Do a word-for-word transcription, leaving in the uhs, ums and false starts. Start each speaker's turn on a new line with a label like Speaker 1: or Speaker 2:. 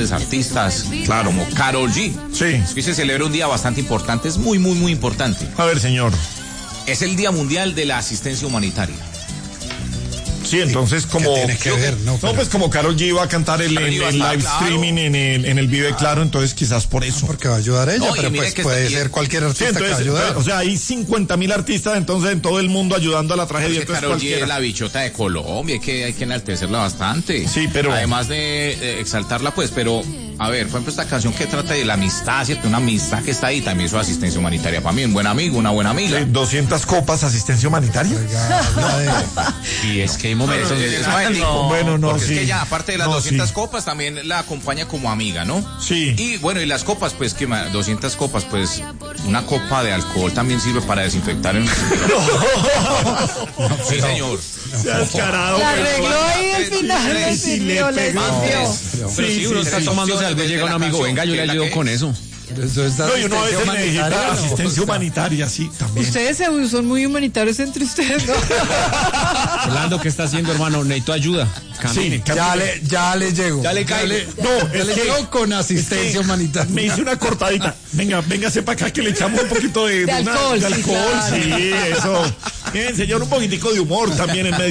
Speaker 1: grandes artistas,
Speaker 2: Claro.
Speaker 1: como Karol G.
Speaker 2: Sí.
Speaker 1: Hoy se celebra un día bastante importante, es muy, muy, muy importante.
Speaker 2: A ver, señor.
Speaker 1: Es el Día Mundial de la Asistencia Humanitaria.
Speaker 2: Sí, entonces como...
Speaker 3: ¿Qué tiene que ver? No,
Speaker 2: No,
Speaker 3: pero-
Speaker 2: pues como Karol G va a cantar el,
Speaker 1: Karol
Speaker 2: el,
Speaker 1: G va a
Speaker 2: el
Speaker 1: estar,
Speaker 2: live
Speaker 1: claro.
Speaker 2: streaming en el, en el Vive Claro, entonces quizás por eso.
Speaker 3: Porque va a ayudar ella,
Speaker 1: No, y
Speaker 3: pero
Speaker 1: mire
Speaker 3: pues
Speaker 1: que
Speaker 3: puede
Speaker 1: está-
Speaker 3: ser cualquier
Speaker 2: Sí,
Speaker 3: artista que va a
Speaker 2: entonces,
Speaker 3: ayudar.
Speaker 2: o sea, hay cincuenta mil artistas entonces en todo el mundo ayudando a la tragedia.
Speaker 1: Porque
Speaker 2: Entonces
Speaker 1: Karol G
Speaker 2: cualquiera.
Speaker 1: es la bichota de Colombia, hay que, hay que enaltecerla bastante.
Speaker 2: Sí, pero-
Speaker 1: Además de, de exaltarla, pues, pero, a ver, por ejemplo, esta canción que trata de la amistad, ¿cierto? Una amistad que está ahí, también su asistencia humanitaria para mí, un buen amigo, una buena amiga.
Speaker 2: Sí, doscientas copas, asistencia humanitaria.
Speaker 3: Oiga, habla de-
Speaker 4: Y es que hay momentos.
Speaker 1: Es- es poético,
Speaker 2: Bueno, no,
Speaker 1: porque
Speaker 2: sí.
Speaker 1: es que ella, aparte de las
Speaker 2: No,
Speaker 1: doscientas
Speaker 2: sí.
Speaker 1: copas, también la acompaña como amiga, ¿no?
Speaker 2: Sí.
Speaker 1: Y bueno, y las copas, pues, que ma- doscientas copas, pues, una copa de alcohol también sirve para desinfectar en... Sí, señor.
Speaker 2: Se ha descarado.
Speaker 5: La
Speaker 2: pero-
Speaker 5: arregló ahí al final, le
Speaker 2: Sí, le
Speaker 5: sirvió, le
Speaker 2: pegó.
Speaker 5: sirvió.
Speaker 4: Pero si uno está tomándose algo y llega un amigo, venga, yo le ayudo con eso.
Speaker 3: Eso es
Speaker 2: No, y uno a veces
Speaker 3: asistencia
Speaker 2: necesita
Speaker 3: humanitaria, ¿no?
Speaker 2: asistencia
Speaker 3: O sea,
Speaker 2: humanitaria, sí, también.
Speaker 5: Ustedes se- son muy humanitarios entre ustedes, ¿no?
Speaker 4: Orlando, ¿qué está haciendo, hermano? Necesito ayuda. Camine.
Speaker 2: Sí,
Speaker 3: Ya le, ya le llego.
Speaker 4: Ya le
Speaker 3: Ya
Speaker 4: caigo.
Speaker 3: le-
Speaker 2: No,
Speaker 3: ya
Speaker 2: es
Speaker 3: le
Speaker 2: que-
Speaker 3: llego con asistencia
Speaker 2: es que
Speaker 3: humanitaria.
Speaker 2: Me hice una cortadita. Venga, véngase para acá que le echamos un poquito de,
Speaker 5: De
Speaker 2: una-
Speaker 5: alcohol,
Speaker 2: de
Speaker 5: sí,
Speaker 2: alcohol,
Speaker 5: claro.
Speaker 2: sí, eso. Bien, señor, un poquitico de humor también en medio.